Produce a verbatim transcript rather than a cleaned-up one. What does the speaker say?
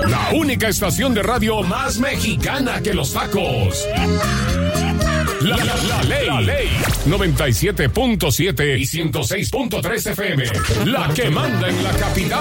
La única estación de radio más mexicana que los tacos. La, la, la ley. La ley. noventa y siete punto siete y ciento seis punto tres F M. La que manda en la capital.